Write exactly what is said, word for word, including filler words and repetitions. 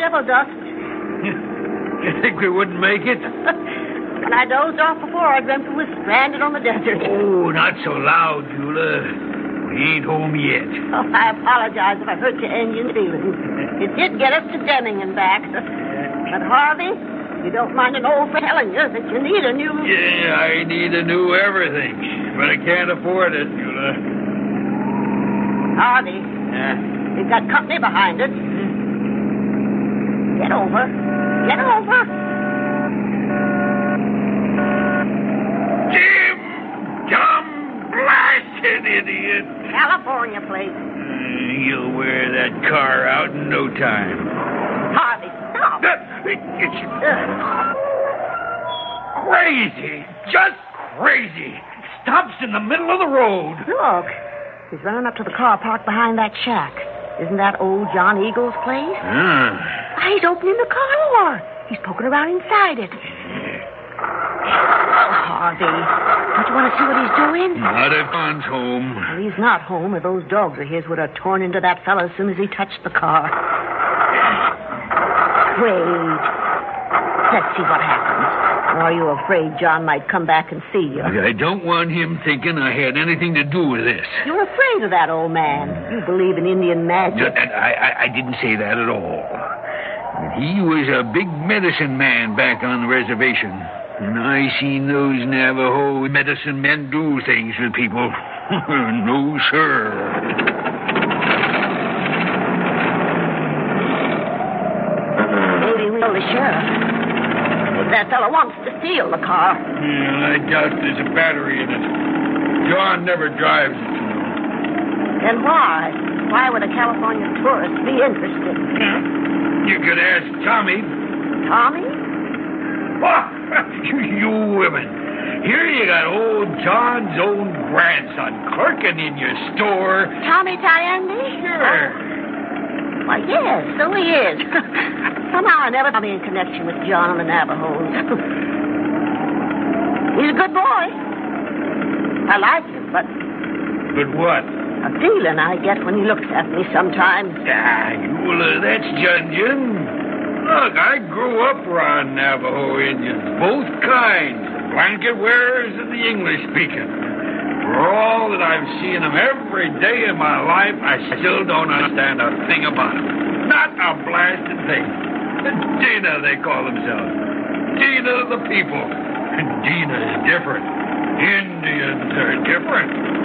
devil dust. You think we wouldn't make it? When I dozed off before, I dreamt we were stranded on the desert. Oh, not so loud, Beulah. We ain't home yet. Oh, I apologize if I hurt your Indian feelings. It did get us to Deming and back. But, Harvey, you don't mind an old friend telling you that you need a new... Yeah, I need a new everything. But I can't afford it, Beulah. Harvey, Yeah? we've got company behind us. Get over. Get over. Jim! Dumb, blasted idiot! California plate. Uh, you'll wear that car out in no time. Harvey, stop. Uh, it's crazy. Just crazy. Stops in the middle of the road. Look, he's running up to the car parked behind that shack. Isn't that old John Eagle's place? Ah. Why, he's opening the car door. He's poking around inside it. Oh, Harvey, don't you want to see what he's doing? Not if John's home. Well, he's not home, or those dogs of his would have torn into that fellow as soon as he touched the car. Wait. Let's see what happens. Or are you afraid John might come back and see you? I don't want him thinking I had anything to do with this. You're afraid of that old man. You believe in Indian magic. No, I, I, I didn't say that at all. He was a big medicine man back on the reservation. And I seen those Navajo medicine men do things with people. No, sir. Maybe we'll the sheriff. If that fellow wants to steal the car. Yeah, I doubt there's a battery in it. John never drives it. Then why? Why would a California tourist be interested? You could ask Tommy. Tommy? Oh, you women. Here you got old John's own grandson clerking in your store. Tommy Tyandy? Sure. Why, yes, so he is. Somehow I never thought me in connection with John and the Navajos. He's a good boy. I like him, but... But what? A feeling I get when he looks at me sometimes. Ah, Eula, that's Junjun. Look, I grew up around Navajo Indians, both kinds, the blanket wearers and the English speaking. For all that I've seen them every day of my life, I still don't understand a thing about them. Not a blasted thing. Dina, they call themselves. Dina the people. Dina is different. Indians are different.